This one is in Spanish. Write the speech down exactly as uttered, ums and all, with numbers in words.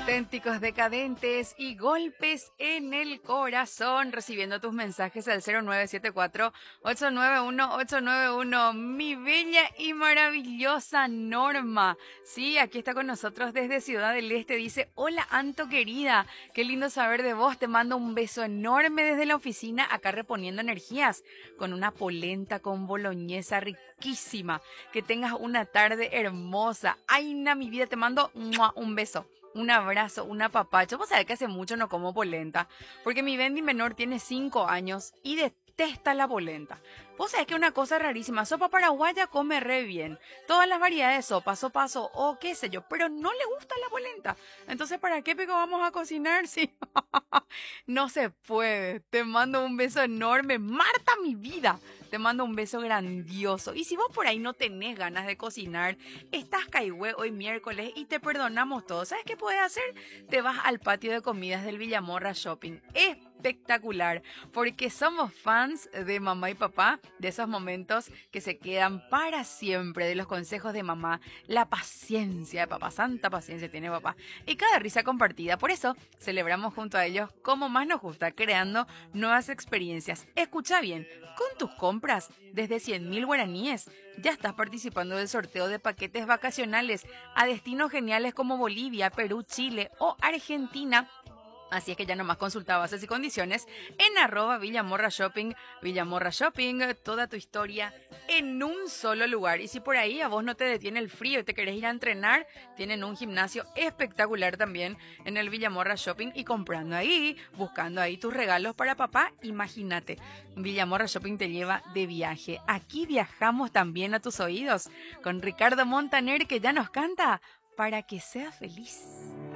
Auténticos decadentes y golpes en el corazón, recibiendo tus mensajes al cero nueve siete cuatro, ocho nueve uno, ocho nueve uno. Mi bella y maravillosa Norma, sí, aquí está con nosotros desde Ciudad del Este. Dice: hola Anto querida, qué lindo saber de vos, te mando un beso enorme desde la oficina, acá reponiendo energías con una polenta con boloñesa riquísima. Que tengas una tarde hermosa. Ay, na, mi vida, te mando ¡mua! Un beso, un abrazo, un apapacho. Vos sabés que hace mucho no como polenta, porque mi Bendy menor tiene cinco años y detesta la polenta. Vos sabés que una cosa rarísima, sopa paraguaya come re bien. Todas las variedades de sopa, sopazo o qué sé yo, pero no le gusta la polenta. Entonces, ¿para qué pico vamos a cocinar si no se puede? Te mando un beso enorme. Marta, mi vida, te mando un beso grandioso. Y si vos por ahí no tenés ganas de cocinar, estás caigüe hoy miércoles y te perdonamos todo. ¿Sabes qué puedes hacer? Te vas al patio de comidas del Villamorra Shopping. Espectacular, porque somos fans de mamá y papá, de esos momentos que se quedan para siempre, de los consejos de mamá, la paciencia de papá, santa paciencia tiene papá, y cada risa compartida. Por eso celebramos junto a ellos como más nos gusta, creando nuevas experiencias. Escucha bien, con tus compras desde cien mil guaraníes ya estás participando del sorteo de paquetes vacacionales a destinos geniales como Bolivia, Perú, Chile o Argentina. Así es que ya nomás consulta bases y condiciones en arroba Villamorra Shopping. Villamorra Shopping, toda tu historia en un solo lugar. Y si por ahí a vos no te detiene el frío y te querés ir a entrenar, tienen un gimnasio espectacular también en el Villamorra Shopping. Y comprando ahí, buscando ahí tus regalos para papá, imagínate, Villamorra Shopping te lleva de viaje. Aquí viajamos también a tus oídos con Ricardo Montaner, que ya nos canta Para que sea feliz.